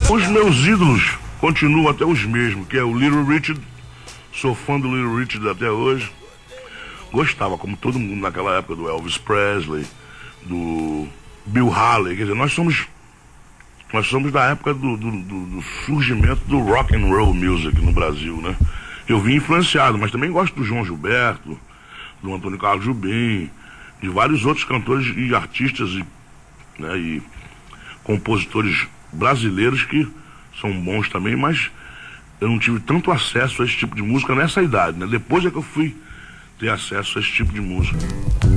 Os meus ídolos continuam até os mesmos, que é o Little Richard. Sou fã do Little Richard até hoje. Gostava, como todo mundo naquela época, do Elvis Presley, do Bill Haley. Quer dizer, nós somos da época do surgimento do rock and roll music no Brasil, né? Eu vim influenciado, mas também gosto do João Gilberto, do Antônio Carlos Jobim, de vários outros cantores e artistas e compositores brasileiros que são bons também, mas eu não tive tanto acesso a esse tipo de música nessa idade, né? Depois é que eu fui ter acesso a esse tipo de música.